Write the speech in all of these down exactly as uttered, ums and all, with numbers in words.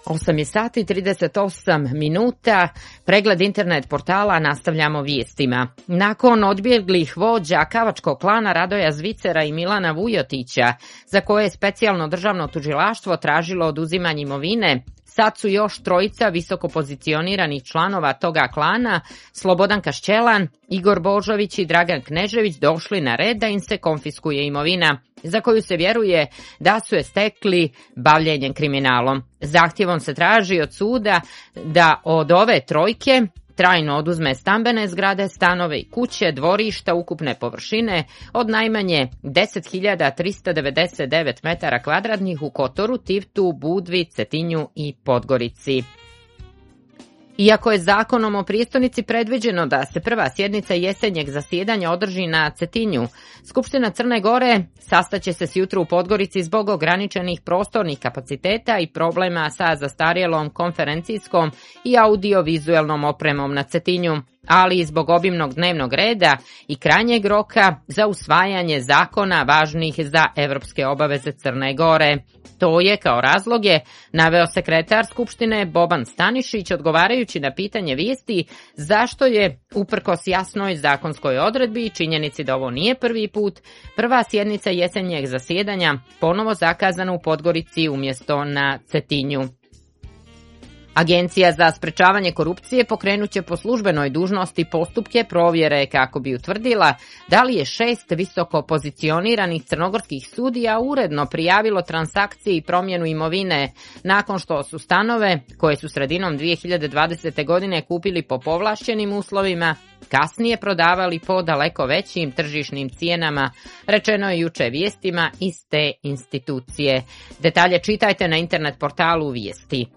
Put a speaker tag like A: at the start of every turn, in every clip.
A: osam je sati i trideset osam minuta, pregled internet portala, nastavljamo vijestima. Nakon odbjeglih vođa kavačkog klana Radoja Zvicera i Milana Vujotića, za koje je specijalno državno tužilaštvo tražilo oduzimanje imovine, sad su još trojica visoko pozicioniranih članova toga klana, Slobodan Kašćelan, Igor Božović i Dragan Knežević, došli na red da im se konfiskuje imovina, za koju se vjeruje da su je stekli bavljenjem kriminalom. Zahtjevom se traži od suda da od ove trojke trajno oduzme stambene zgrade, stanove i kuće, dvorišta ukupne površine od najmanje deset hiljada trista devedeset devet metara kvadratnih u Kotoru, Tivtu, Budvi, Cetinju i Podgorici. Iako je zakonom o prijestolnici predviđeno da se prva sjednica jesenjeg zasjedanja održi na Cetinju, Skupština Crne Gore sastaće se sjutro u Podgorici zbog ograničenih prostornih kapaciteta i problema sa zastarjelom konferencijskom i audiovizualnom opremom na Cetinju, ali i zbog obimnog dnevnog reda i krajnjeg roka za usvajanje zakona važnih za evropske obaveze Crne Gore. To je kao razloge naveo sekretar Skupštine Boban Stanišić odgovarajući na pitanje vijesti zašto je, uprkos jasnoj zakonskoj odredbi i činjenici da ovo nije prvi put, prva sjednica jesenjeg zasjedanja ponovo zakazana u Podgorici umjesto na Cetinju. Agencija za sprečavanje korupcije pokrenut će po službenoj dužnosti postupke provjere kako bi utvrdila da li je šest visoko pozicioniranih crnogorskih sudija uredno prijavilo transakcije i promjenu imovine nakon što su stanove, koje su sredinom dvije hiljade dvadesete. godine kupili po povlašćenim uslovima, kasnije prodavali po daleko većim tržišnim cijenama, rečeno je juče vijestima iz te institucije. Detalje čitajte na internet portalu Vijesti.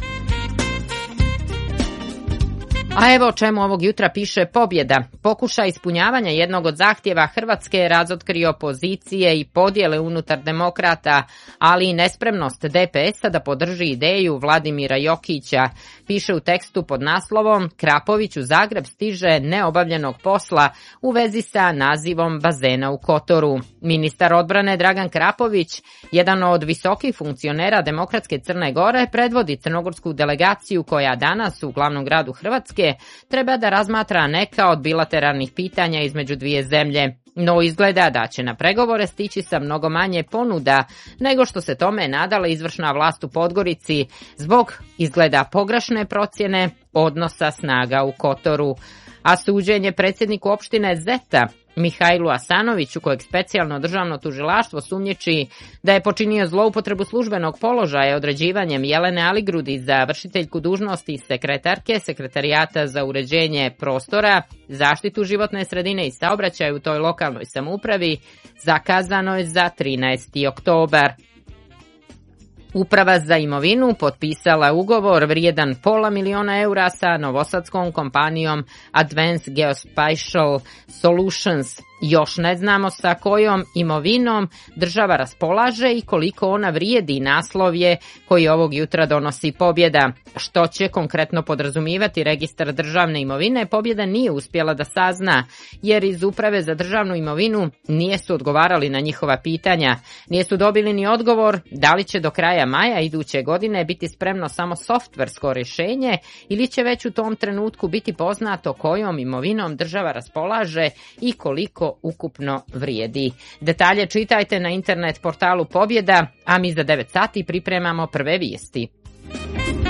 A: A evo o čemu ovog jutra piše Pobjeda. Pokušaj ispunjavanja jednog od zahtjeva Hrvatske je razotkrio opozicije i podjele unutar demokrata, ali i nespremnost D P S-a da podrži ideju Vladimira Jokića. Piše u tekstu pod naslovom Krapović u Zagreb stiže neobavljenog posla u vezi sa nazivom bazena u Kotoru. Ministar odbrane Dragan Krapović, jedan od visokih funkcionera Demokratske Crne Gore, predvodi crnogorsku delegaciju koja danas u glavnom gradu Hrvatske treba da razmatra neka od bilateralnih pitanja između dvije zemlje. No izgleda da će na pregovore stići sa mnogo manje ponuda nego što se tome nadala izvršna vlast u Podgorici zbog izgleda pogrešne procjene odnosa snaga u Kotoru. A suđenje predsjedniku opštine Zeta Mihajlu Asanoviću, kojeg specijalno državno tužilaštvo sumnjiči da je počinio zloupotrebu službenog položaja određivanjem Jelene Aligrudi za vršiteljku dužnosti sekretarke Sekretarijata za uređenje prostora, zaštitu životne sredine i saobraćaja u toj lokalnoj samoupravi, zakazano je za trinaesti oktobar. Uprava za imovinu potpisala ugovor vrijedan pola miliona eura sa novosadskom kompanijom Advanced Geospatial Solutions. Još ne znamo sa kojom imovinom država raspolaže i koliko ona vrijedi, naslov je koji ovog jutra donosi Pobjeda. Što će konkretno podrazumijevati registar državne imovine, Pobjeda nije uspjela da sazna, jer iz Uprave za državnu imovinu nisu odgovarali na njihova pitanja. Nisu dobili ni odgovor da li će do kraja maja iduće godine biti spremno samo softversko rješenje ili će već u tom trenutku biti poznato kojom imovinom država raspolaže i koliko ukupno vrijedi. Detalje čitajte na internet portalu Pobjeda, a mi za devet sati pripremamo prve vijesti.